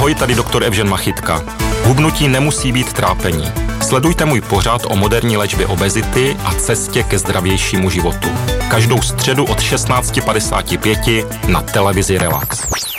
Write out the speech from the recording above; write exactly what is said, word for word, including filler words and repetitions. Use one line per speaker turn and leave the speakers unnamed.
Ahoj, tady doktor Evžen Machytka. Hubnutí nemusí být trápení. Sledujte můj pořad o moderní léčbě obezity a cestě ke zdravějšímu životu. Každou středu od šestnáct padesát pět na televizi Relax.